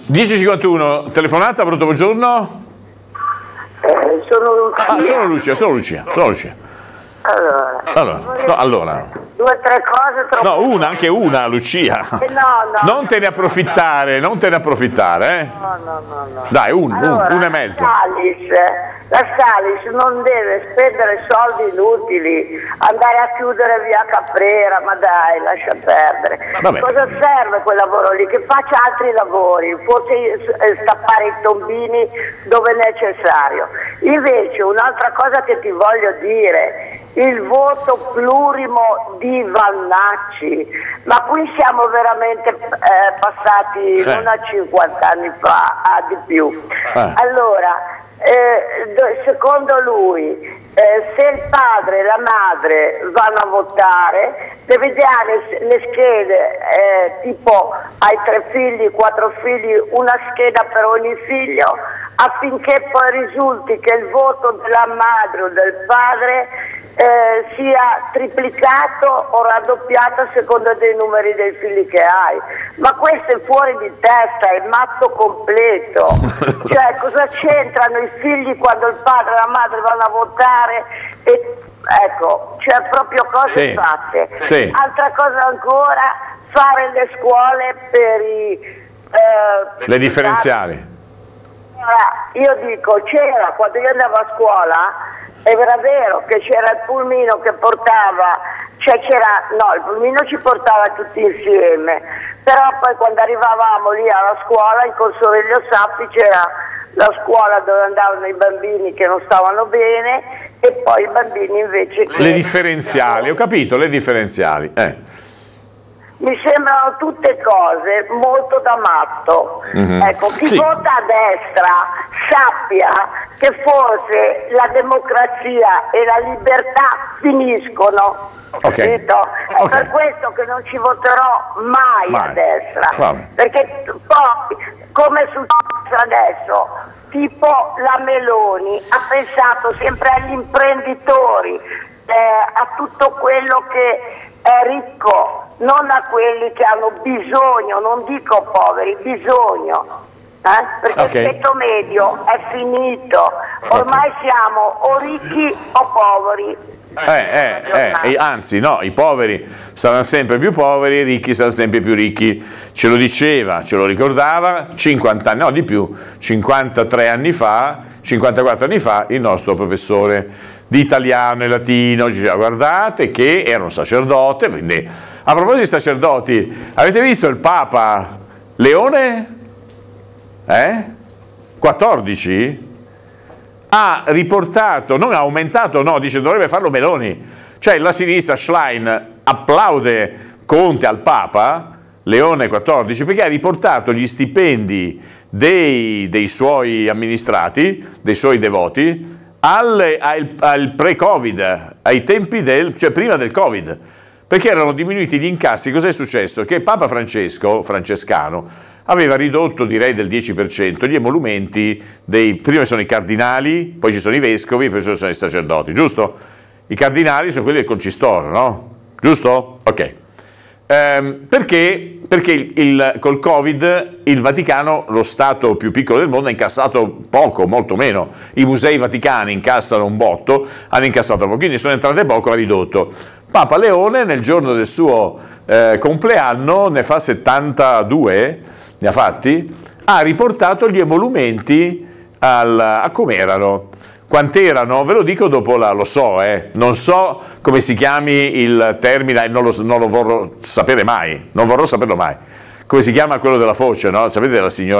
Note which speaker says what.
Speaker 1: 10:51, telefonata, pronto, buongiorno?
Speaker 2: Sono Lucia.
Speaker 1: Sono Lucia. Allora.
Speaker 2: 2 o 3 cose troppo.
Speaker 1: No, anche una, Lucia.
Speaker 2: No.
Speaker 1: Non te ne approfittare,
Speaker 2: No.
Speaker 1: Dai,
Speaker 2: Allora,
Speaker 1: una e mezza.
Speaker 2: La Salis non deve spendere soldi inutili, andare a chiudere via Caprera, ma dai, lascia perdere.
Speaker 1: Vabbè.
Speaker 2: Cosa serve quel lavoro lì? Che faccia altri lavori, forse stappare i tombini dove è necessario. Invece un'altra cosa che ti voglio dire, il voto plurimo di Vannacci, ma qui siamo veramente passati non a 50 anni fa, a di più. Allora, secondo lui, se il padre e la madre vanno a votare, deve dare le schede, tipo hai 3 figli, 4 figli, una scheda per ogni figlio, affinché poi risulti che il voto della madre o del padre sia triplicato o raddoppiato a seconda dei numeri dei figli che hai. Ma questo è fuori di testa, è matto completo. Cioè, cosa c'entrano i figli quando il padre e la madre vanno a votare? Ecco, c'è proprio cose fatte.
Speaker 1: Sì.
Speaker 2: Altra cosa ancora, fare le scuole per
Speaker 1: le differenziali.
Speaker 2: Io dico, quando io andavo a scuola, era vero che c'era il pulmino che portava, il pulmino ci portava tutti insieme, però poi quando arrivavamo lì alla scuola, in Corso Relio Sappi, c'era la scuola dove andavano i bambini che non stavano bene e poi i bambini invece che...
Speaker 1: Le differenziali, ho capito, le differenziali.
Speaker 2: Mi sembrano tutte cose molto da matto. Ecco, chi vota a destra sappia che forse la democrazia e la libertà finiscono.
Speaker 1: Okay.
Speaker 2: È per questo che non ci voterò mai a destra. Perché poi, come è successo adesso, tipo la Meloni ha pensato sempre agli imprenditori, a tutto quello che è ricco, non a quelli che hanno bisogno, non dico poveri, bisogno. Perché il ceto medio è finito, ormai siamo o ricchi o poveri.
Speaker 1: Anzi no, i poveri saranno sempre più poveri, i ricchi saranno sempre più ricchi. Ce lo diceva, ce lo ricordava 50 anni, no di più, 53 anni fa, 54 anni fa, il nostro professore di italiano e latino. Ci diceva, guardate che era un sacerdote. Quindi, a proposito di sacerdoti, avete visto il Papa Leone? 14? Ha riportato, non ha aumentato, no, dice dovrebbe farlo Meloni. Cioè la sinistra, Schlein, applaude Conte al Papa Leone XIV perché ha riportato gli stipendi dei suoi amministrati, dei suoi devoti, al pre-Covid, ai tempi cioè prima del Covid, perché erano diminuiti gli incassi. Cos'è successo? Che Papa Francescano aveva ridotto, direi del 10%, gli emolumenti prima sono i cardinali, poi ci sono i vescovi, poi ci sono i sacerdoti, giusto? I cardinali sono quelli del concistoro, no? Giusto? Ok. Perché col Covid il Vaticano, lo Stato più piccolo del mondo, ha incassato poco, molto meno. I musei vaticani incassano un botto, hanno incassato poco, quindi sono entrate poco, ha ridotto. Papa Leone nel giorno del suo compleanno, ne fa 72, ne ha fatti, ha riportato gli emolumenti a come erano. Quant'erano? Ve lo dico dopo, lo so, non so come si chiami il termine, non lo vorrò sapere mai, non vorrò saperlo mai. Come si chiama quello della foce, no? Sapete, la signora